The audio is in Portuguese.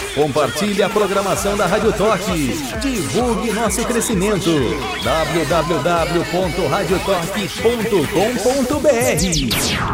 Compartilhe a programação da Rádio Torque. Divulgue nosso crescimento. www.radiotorque.com.br